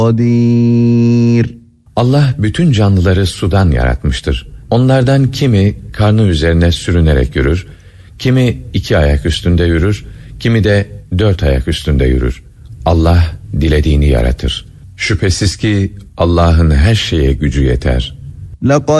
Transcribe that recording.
قدير. Allah bütün canlıları sudan yaratmıştır. Onlardan kimi karnı üzerine sürünerek yürür, kimi 2 ayak üstünde yürür, kimi de 4 ayak üstünde yürür. Allah dilediğini yaratır. Şüphesiz ki Allah'ın her şeye gücü yeter. لقد